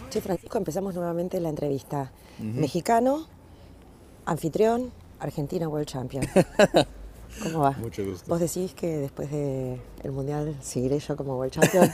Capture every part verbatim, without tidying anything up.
Che, Francisco, empezamos nuevamente la entrevista. Uh-huh. Mexicano, anfitrión, Argentina World Champion. ¿Cómo va? Mucho gusto. ¿Vos decís que después del Mundial seguiré yo como World Champion?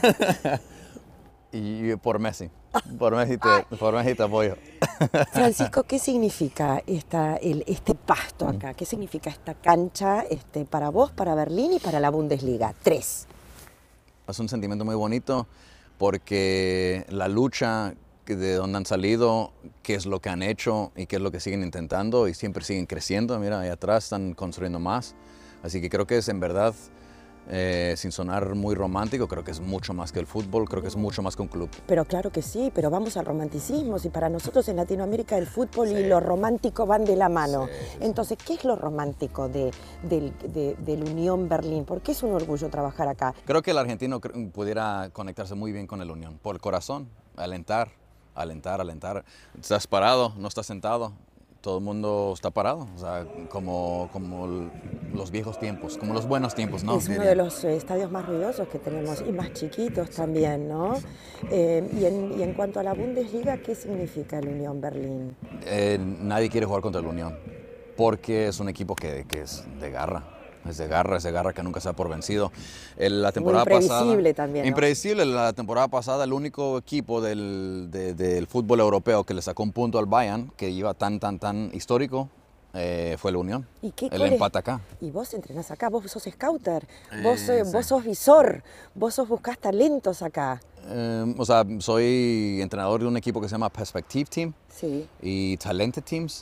Y por Messi, por Messi te, por Messi te apoyo. Francisco, ¿qué significa esta, el, este pasto acá? ¿Qué significa esta cancha este, para vos, para Berlín y para la Bundesliga? Tres. Es un sentimiento muy bonito porque la lucha de donde han salido, qué es lo que han hecho y qué es lo que siguen intentando y siempre siguen creciendo. Mira, ahí atrás están construyendo más. Así que creo que es en verdad, eh, sin sonar muy romántico, creo que es mucho más que el fútbol, creo que es mucho más que un club. Pero claro que sí, pero vamos al romanticismo. Si para nosotros en Latinoamérica el fútbol Sí. y lo romántico van de la mano. Sí, sí, sí. Entonces, ¿qué es lo romántico de, del, de, del Unión Berlín? ¿Por qué es un orgullo trabajar acá? Creo que el argentino pudiera conectarse muy bien con el Unión, por el corazón, alentar, alentar, alentar. Estás parado, no estás sentado, todo el mundo está parado, o sea, como, como los viejos tiempos, como los buenos tiempos, ¿no? Es uno de los estadios más ruidosos que tenemos y más chiquitos también, ¿no? Eh, y, en, y en cuanto a la Bundesliga, ¿qué significa el Unión Berlín? Eh, nadie quiere jugar contra el Unión, porque es un equipo que, que es de garra. Es de garra, es de garra que nunca se da por vencido. El, la temporada Muy impredecible pasada, también, ¿no? Impredecible. La temporada pasada, el único equipo del, de, del fútbol europeo que le sacó un punto al Bayern, que iba tan, tan, tan histórico, eh, fue la Unión. ¿Y qué, el empate acá. Y vos entrenás acá, vos sos scouter, Eh, vos, eh, sí. vos sos visor, vos sos buscás talentos acá. Eh, o sea, soy entrenador de un equipo que se llama Perspective Team Sí. y Talented Teams.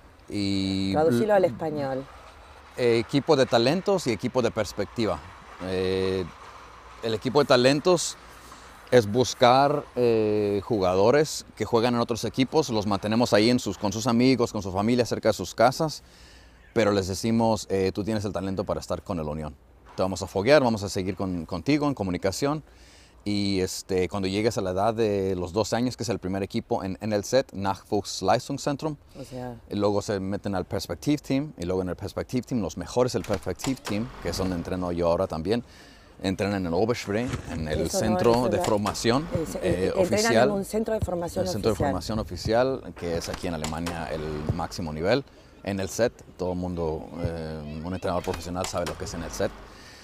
Y Traducilo al español. Equipo de talentos y equipo de perspectiva. Eh, el equipo de talentos es buscar eh, jugadores que juegan en otros equipos, los mantenemos ahí en sus, con sus amigos, con su familia, cerca de sus casas, pero les decimos, eh, tú tienes el talento para estar con el Unión. Te vamos a foguear, vamos a seguir con, contigo en comunicación. Y este, cuando llegues a la edad de los doce años, que es el primer equipo en N L Z, Nachwuchsleistungszentrum, O sea, y luego se meten al Perspective Team, y luego en el Perspective Team, los mejores del Perspective Team, que es donde entreno yo ahora también, entrenan en Oberschwere, en el Eso no, centro eso de no. formación es, eh, eh, entrenan oficial. en un centro de formación El centro oficial. de formación oficial, que es aquí en Alemania el máximo nivel. En el set, todo el mundo, eh, un entrenador profesional sabe lo que es en el set.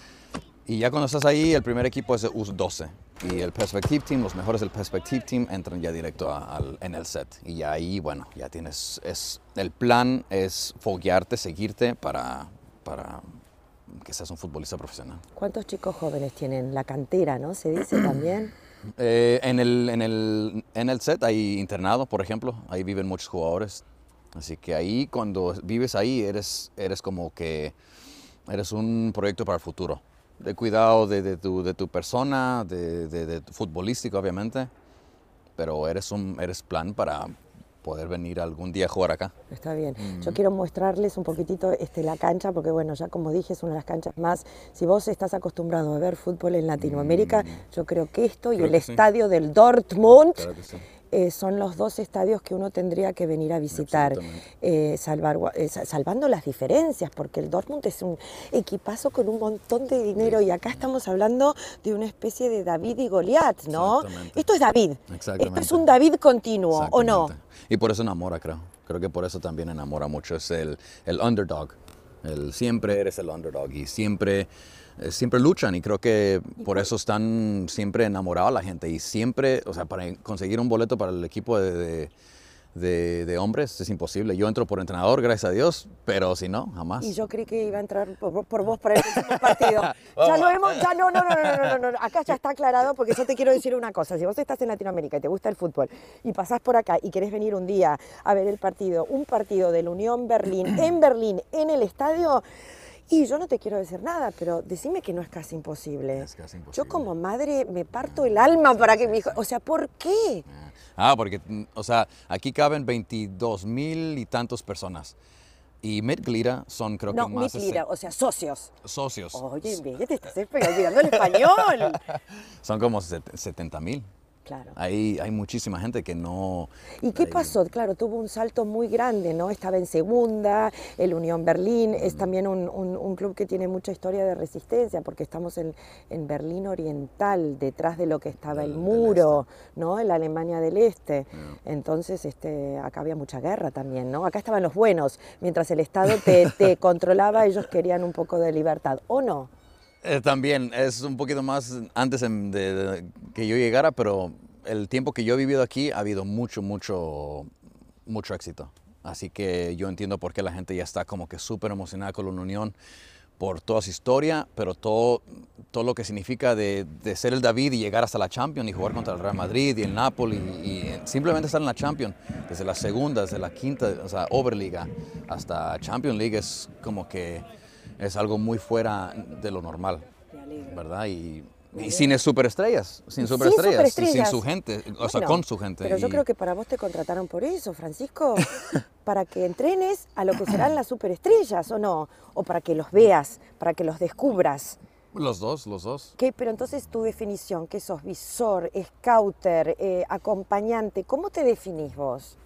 Y ya cuando estás ahí, el primer equipo es el U doce. Y el Perspective Team, los mejores del Perspective Team, entran ya directo a, al, en el set. Y ya ahí, bueno, ya tienes, es, el plan es foguearte, seguirte para, para que seas un futbolista profesional. ¿Cuántos chicos jóvenes tienen? La cantera, ¿no? Se dice también. Eh, en, el, en, el, en el set hay internado, por ejemplo, ahí viven muchos jugadores. Así que ahí, cuando vives ahí, eres, eres como que eres un proyecto para el futuro. De cuidado de, de, tu, de tu persona, de, de, de tu futbolístico, obviamente, pero eres un eres plan para poder venir algún día a jugar acá. Está bien. Mm. Yo quiero mostrarles un poquitito este, la cancha, porque bueno, ya como dije, es una de las canchas más... Si vos estás acostumbrado a ver fútbol en Latinoamérica, mm. yo creo que esto y creo el sí. estadio del Dortmund... Claro que sí. Eh, son los dos estadios que uno tendría que venir a visitar, eh, salvar, eh, salvando las diferencias, porque el Dortmund es un equipazo con un montón de dinero y acá estamos hablando de una especie de David y Goliat, ¿no? Esto es David, esto es un David continuo, ¿o no? Y por eso enamora, creo. Creo que por eso también enamora mucho, es el, el underdog. El, siempre eres el underdog y siempre... siempre luchan y creo que por eso están siempre enamorados la gente y siempre, o sea, para conseguir un boleto para el equipo de, de, de, de hombres es imposible. Yo entro por entrenador, gracias a Dios, pero si no, jamás. Y yo creí que iba a entrar por, por vos para el próximo partido. Ya lo hemos, ya no, no, no, no, no, no, no, acá ya está aclarado porque yo te quiero decir una cosa. Si vos estás en Latinoamérica y te gusta el fútbol y pasás por acá y querés venir un día a ver el partido, un partido del Unión Berlín, en Berlín, en el estadio... Y yo no te quiero decir nada, pero decime que no es casi imposible. Es casi imposible. Yo como madre me parto el alma para que mi hijo... O sea, ¿por qué? Ah, porque, o sea, aquí caben veintidós mil y tantos personas. Y Mitglieder son creo no, que más... No, Mitglieder, o sea, socios. Socios. Oye, bien, ya te estás olvidando el español. Son como setenta mil. Claro. Ahí hay muchísima gente que no... ¿Y qué ahí- pasó? Claro, tuvo un salto muy grande, ¿no? Estaba en segunda, el Unión Berlín, Mm. es también un, un, un club que tiene mucha historia de resistencia, porque estamos en, en Berlín Oriental, detrás de lo que estaba Del- el del muro, ¿no? En la Alemania del Este. Yeah. Entonces, este, acá había mucha guerra también, ¿no? Acá estaban los buenos, mientras el Estado te, te controlaba, ellos querían un poco de libertad, ¿o no? Eh, también es un poquito más antes en- de, de que yo llegara, pero el tiempo que yo he vivido aquí ha habido mucho, mucho, mucho éxito. Así que yo entiendo por qué la gente ya está como que súper emocionada con la Unión por toda su historia, pero todo, todo lo que significa de, de ser el David y llegar hasta la Champions y jugar contra el Real Madrid y el Napoli y, y simplemente estar en la Champions desde la segunda, desde la quinta, o sea, Oberliga hasta Champions League es como que es algo muy fuera de lo normal, Me alegro. ¿verdad? Y, y sin superestrellas, sin Sin superestrellas, y sin superestrellas. su gente, o sea, Bueno, con su gente. Pero yo y- creo que para vos te contrataron por eso, Francisco, para que entrenes a lo que serán las superestrellas, ¿o no? O para que los veas, para que los descubras. Los dos, los dos. ¿Qué? Pero entonces tu definición, ¿qué sos? Visor, scouter, eh, acompañante, ¿cómo te definís vos?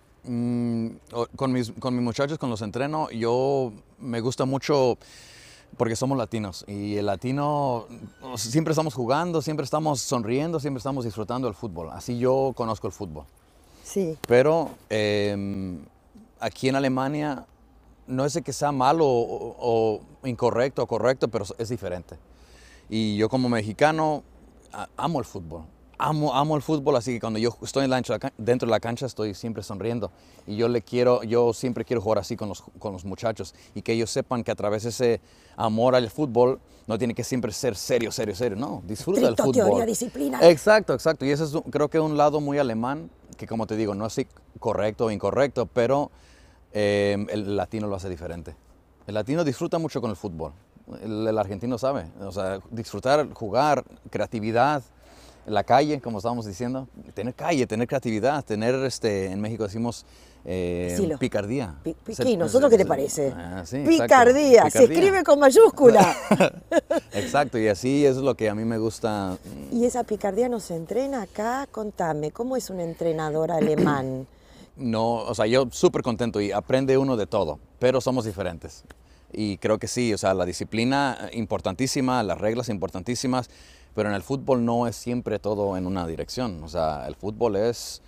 Mm, o- con, mis, con mis muchachos, con los entreno, yo me gusta mucho porque somos latinos y el latino o sea, siempre estamos jugando, siempre estamos sonriendo, siempre estamos disfrutando del fútbol. Así yo conozco el fútbol. Sí. Pero eh, aquí en Alemania no es de que sea malo o, o incorrecto o correcto, pero es diferente. Y yo como mexicano a- amo el fútbol. Amo, amo el fútbol, así que cuando yo estoy en la cancha- dentro de la cancha estoy siempre sonriendo. Y yo le quiero, yo siempre quiero jugar así con los, con los muchachos y que ellos sepan que a través de ese amor al fútbol no tiene que siempre ser serio, serio, serio. No, disfruta del Estricto, fútbol. teoría, disciplina. Exacto, exacto. Y eso es un- creo que es un lado muy alemán que, como te digo, no es correcto o incorrecto, pero eh, el latino lo hace diferente. El latino disfruta mucho con el fútbol. El, el argentino sabe, o sea, disfrutar, jugar, creatividad, la calle, como estábamos diciendo, tener calle, tener creatividad, tener, este, en México decimos eh, Decilo. picardía. Pi- Se- Piquí, ¿nosotros qué te se- parece? Ah, sí, exacto. Picardía, se escribe con mayúscula. Exacto, y así es lo que a mí me gusta. ¿Y esa picardía no se entrena acá? Contame, ¿cómo es un entrenador alemán? No, o sea, yo súper contento y aprende uno de todo, pero somos diferentes. Y creo que sí, o sea, la disciplina importantísima, las reglas importantísimas, pero en el fútbol no es siempre todo en una dirección. O sea, el fútbol es,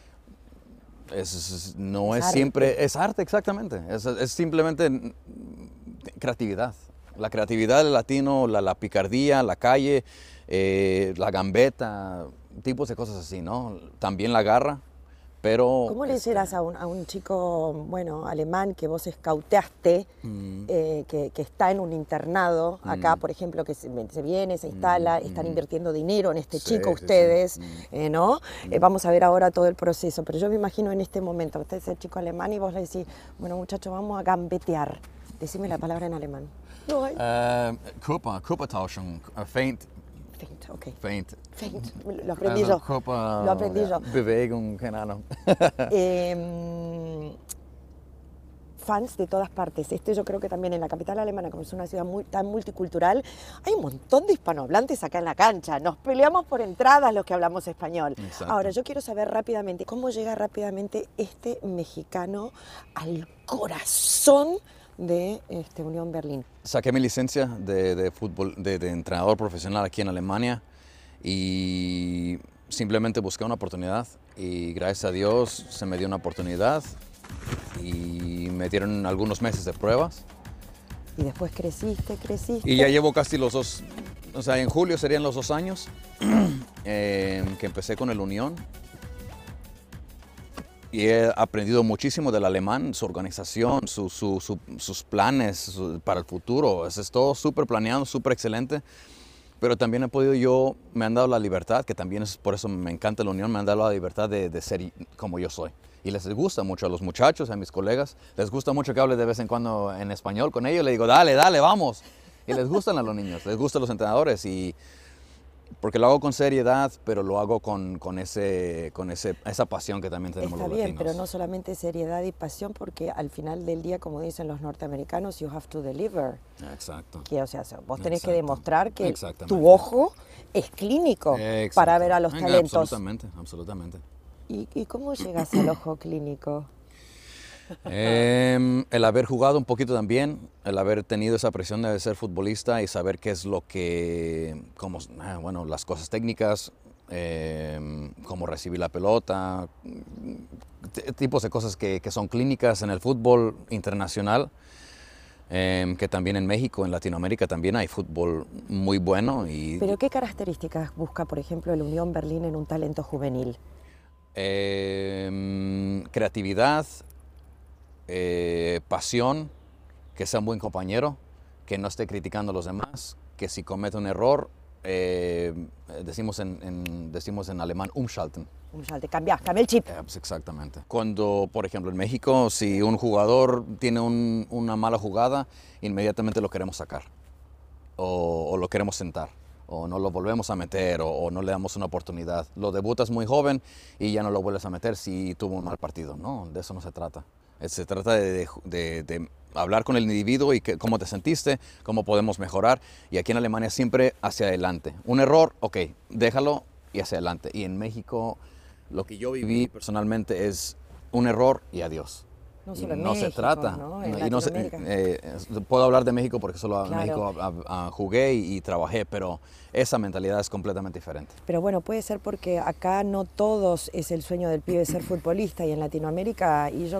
es no Es es, arte. siempre, es arte exactamente, es, es simplemente creatividad. La creatividad del latino, la, la picardía, la calle, eh, la gambeta, tipos de cosas así, ¿no? También la garra. Pero, ¿Cómo le este, hicieras a un, a un chico, bueno, alemán que vos escauteaste, mm, eh, que, que está en un internado acá, Mm. por ejemplo, que se, se viene, se instala, Mm, están mm. invirtiendo dinero en este Sí, chico sí, sí. ustedes, Mm. eh, ¿no? Eh, vamos a ver ahora todo el proceso, pero yo me imagino en este momento, usted es el chico alemán y vos le decís, bueno, muchacho, vamos a gambetear. Decime la palabra en alemán. No hay. Äh, Körper, Körpertauschung, äh, Feint, Feint, ok. Feint. Feint, lo aprendí Also yo. Körper, Lo aprendí ja, yo. Bewegung, keine Ahnung. Eh, fans de todas partes. Esto yo creo que también en la capital alemana, como es una ciudad muy, tan multicultural, hay un montón de hispanohablantes acá en la cancha. Nos peleamos por entradas los que hablamos español. Exacto. Ahora, yo quiero saber rápidamente, ¿cómo llega rápidamente este mexicano al corazón de este, Unión Berlín? Saqué mi licencia de, de fútbol, de, de entrenador profesional aquí en Alemania y simplemente busqué una oportunidad y gracias a Dios se me dio una oportunidad y me dieron algunos meses de pruebas Y después creciste, creciste. y ya llevo casi los dos, o sea, en julio serían los dos años eh, que empecé con el Unión y he aprendido muchísimo del alemán, su organización, su- su- su- sus planes su- para el futuro. Es, es todo súper planeado, súper excelente. Pero también he podido yo, me han dado la libertad, que también es por eso me encanta la Unión, me han dado la libertad de, de ser como yo soy. Y les gusta mucho a los muchachos, a mis colegas, les gusta mucho que hable de vez en cuando en español con ellos. Le digo, dale, dale, vamos. Y les gustan a los niños, les gustan los entrenadores. Y porque lo hago con seriedad, pero lo hago con, con, ese, con ese, esa pasión que también tenemos Está los bien, latinos. pero no solamente seriedad y pasión, porque al final del día, como dicen los norteamericanos, you have to deliver. Exacto. Que, o sea, vos tenés que Exacto. demostrar que Exactamente. tu ojo es clínico Exacto. para ver a los Venga, talentos. Absolutamente, absolutamente. ¿Y, y cómo llegas al ojo clínico? Eh, el haber jugado un poquito también, el haber tenido esa presión de ser futbolista y saber qué es lo que, como, bueno, las cosas técnicas, eh, cómo recibir la pelota, tipos de cosas que, que son clínicas en el fútbol internacional, eh, que también en México, en Latinoamérica también hay fútbol muy bueno. Y, ¿Pero qué características busca, por ejemplo, el Unión Berlín en un talento juvenil? Eh, creatividad, eh, pasión, que sea un buen compañero, que no esté criticando a los demás, que si comete un error, eh, decimos, en, en, decimos en alemán umschalten. Umschalten, cambia, cambia el chip. Eh, pues exactamente. Cuando, por ejemplo, en México, si un jugador tiene un, una mala jugada, inmediatamente lo queremos sacar o, o lo queremos sentar, o no lo volvemos a meter, o, o no le damos una oportunidad. Lo debutas muy joven y ya no lo vuelves a meter si tuvo un mal partido. No, de eso no se trata. Se trata de, de, de hablar con el individuo y que, cómo te sentiste, cómo podemos mejorar. Y aquí en Alemania siempre hacia adelante. Un error, ok, déjalo y hacia adelante. Y en México lo que yo viví personalmente es un error y adiós. No Y solo en no México, se trata. ¿no? En Y no se, Latinoamérica. eh, puedo hablar de México porque solo en Claro. México a, a, jugué y, y trabajé, pero esa mentalidad es completamente diferente. Pero bueno, puede ser porque acá no todos es el sueño del pibe ser futbolista y en Latinoamérica, y yo